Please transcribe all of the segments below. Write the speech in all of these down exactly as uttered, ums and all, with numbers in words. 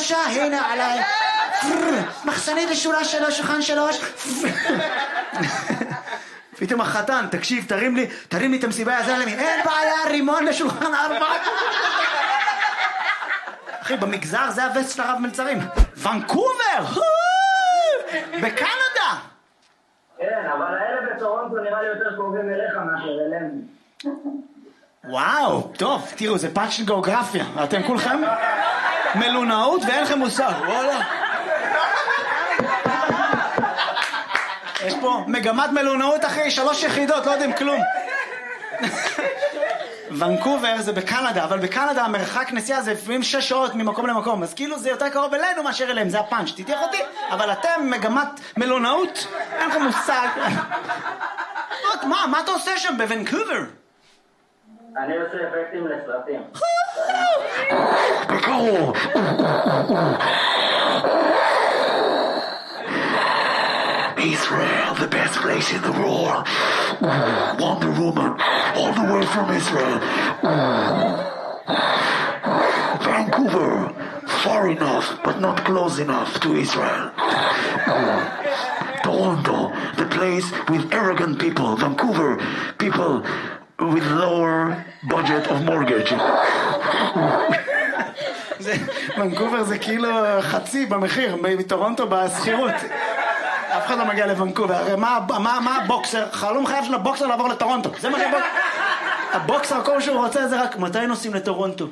בבקשה, הנה עליי. מחסנית לשורה שלוש, שולחן שלוש. פתאום החתן, תקשיב, תרים לי, תרים לי את המסיבה, יעזר לי, אין בעיה, רימון לשולחן ארבע. אחי, במגזר זה הווסט של הרב מלצרים. ונקובר! בקנדה! כן, אבל האלה בטורונטו נראה לי יותר קרובים אליך מאשר אלינו. וואו, טוב, תראו, זה פאנץ' של גיאוגרפיה. אתם כולכם מלונאות ואין לכם מושג, וואלה. יש פה מגמת מלונאות אחרי שלוש יחידות, לא יודעים כלום. ונקובר זה בקנדה, אבל בקנדה המרחק נסיעה זה לפעמים שש שעות ממקום למקום, אז כאילו זה יותר קרוב אלינו מאשר אליהם, זה הפאנץ', תתייח אותי, אבל אתם מגמת מלונאות, אין לכם מושג. מה, מה אתה עושה שם בוונקובר? אני עושה אפקטים לסרטים. בקרוב. Israel, the best place in the world. Wonder Woman, all the way from Israel. Vancouver, far enough, but not close enough to Israel. Toronto, the place with arrogant people. Vancouver, people with lower budget of mortgage. ונקובר זה כאילו חצי במחיר, מטורונטו בסחירות. אף אחד לא מגיע לוונקובר, הרי מה, מה, מה הבוקסר? חלום חייב של הבוקסר לעבור לטורונטו. זה מה שהבוקסר... הבוקסר, כל שהוא רוצה זה רק מתי נוסעים לטורונטו.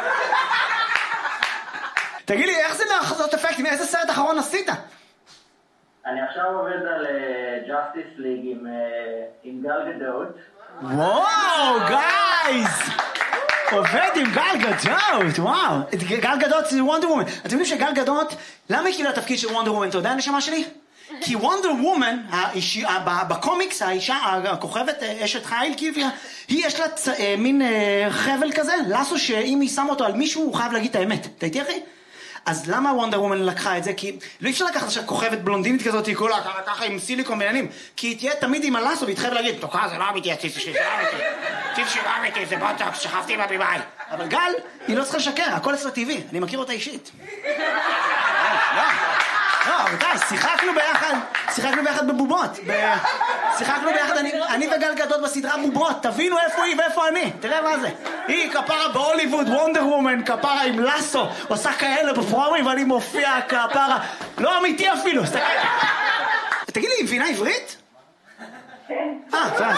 תגיד לי, איך זה לעשות אפקטים? איזה סרט אחרון עשית? אני עכשיו עובד על Justice League עם, עם גל גדות. וואו, גייז! עובד עם גל גדות, וואו. גל גדות זה וונדר וומן. אתם יודעים שגל גדות, למה היא קיבלה התפקיד של וונדר וומן? אתה יודע הנשמה שלי? כי וונדר וומן, בקומיקס, האישה, הכוכבת, אשת חיל, היא יש לה מין חבל כזה, לסו שאם היא שמה אותו על מישהו, הוא חייב להגיד את האמת. אתה איתי אחי? אז למה וונדר וומן לקחה את זה? כי לא אפשר לקחת עכשיו כוכבת בלונדינית כזאת, היא כולה ככה עם סיליקון בעניינים, כי היא תהיה תמיד עם הלסו, והיא תחייב להגיד, תוקע, זה לא אמיתי, הציץ שלי, זה לא אמיתי, הציץ שלי לא אמיתי, זה בוטוקס, שכבתי בבימאי. אבל גל, היא לא צריכה לשקר, הכל אצלה טבעי, אני מכיר אותה אישית. לא, לא, רבותיי, שיחקנו ביחד, שיחקנו ביחד בבובות, שיחקנו ביחד, אני וגל גדות בסדרה בובות, תבינו איפה היא ואיפה אני, תראה מה זה. היא כפרה בהוליווד, וונדר וומן, כפרה עם לסו, עושה כאלה בפרומים ואני מופיע כפרה, לא אמיתי אפילו. תגיד לי, היא מבינה עברית? כן. אה, בסדר.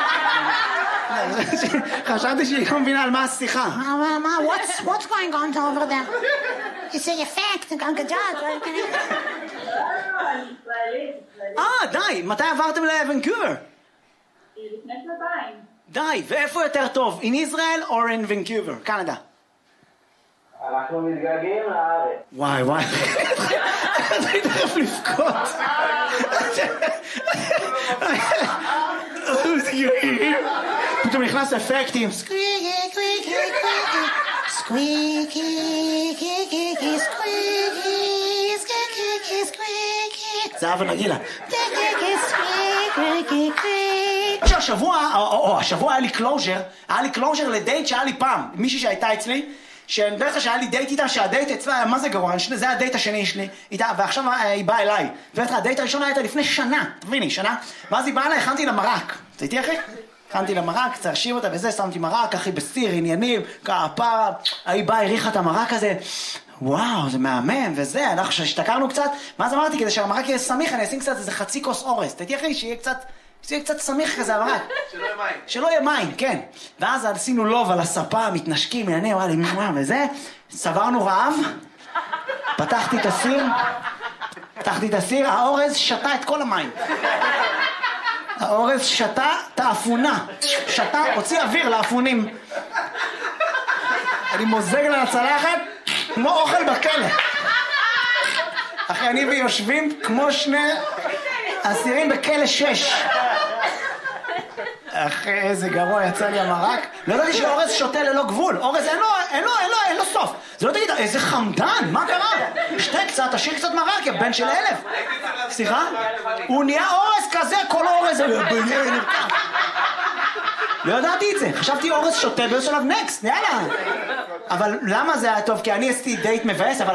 חשבתי שהיא לא מבינה על מה השיחה. מה, what's going on over there? It's an effect, גל גדות. אה, די, מתי עברתם לוונקובר? לפני שנתיים. די, ואיפה יותר טוב? In Israel or in Vancouver? קנדה. אנחנו מתגעגעים לארץ. וואי וואי. אני תכף לבכות. פתאום נכנס אפקטים. Squeaky, squeaky, squeaky, squeaky, squeaky, squeaky, squeaky. זה אבא נגילה. Squeaky, squeaky. השבוע, או השבוע היה לי קלוז'ר, היה לי קלוז'ר לדייט שהיה לי פעם, מישהי שהייתה אצלי, שאני יודע לך שהיה לי דייט איתה, שהדייט אצלה היה מה זה גרוע, זה הדייט השני שלי איתה, ועכשיו היא באה אליי. ואתה יודע, הדייט הראשון הייתה לפני שנה, תביני, שנה, ואז היא באה אליי, הכנתי לה מרק. אתה איתי אחי? הכנתי לה מרק, צרשים אותה וזה, שמתי מרק, אחי בסיר, עניינים, כעפה, היא באה, הריחה את המרק הזה, וואו, זה מהמם, וזה, אנחנו שהשתכרנו קצת, ואז אמרתי, כדי שהמרק יהיה סמיך, אני אשים קצת איזה חצי כוס אורז, אתה איתי אחי, שיהיה קצת... שיהיה קצת סמיך כזה, המרק. שלא יהיה מים. שלא יהיה מים, כן. ואז עשינו לוב על הספה, מתנשקים, יעני, וואלה, וזה, סברנו רעב, פתחתי את הסיר, פתחתי את הסיר, האורז שתה את כל המים. האורז שתה את האפונה, שתה, הוציא אוויר לאפונים. אני מוזג לה לצלחת, כמו אוכל בכלא. אחי, אני ויושבים כמו שני אסירים בכלא שש. אחי, איזה גרוע יצא לי המרק. לא ידעתי שאורז שותה ללא גבול. אורז אין לו, אין לו, אין לו, אין לו סוף. זה לא תגיד, איזה חמדן, מה קרה? שתה קצת, תשאיר קצת מרק, יא בן של אלף. סליחה? הוא נהיה אורז כזה, כל אורז. לא ידעתי את זה. חשבתי אורז שותה באיזשהו שלב נקסט, יאללה. אבל למה זה היה טוב? כי אני עשיתי דייט מבאס, אבל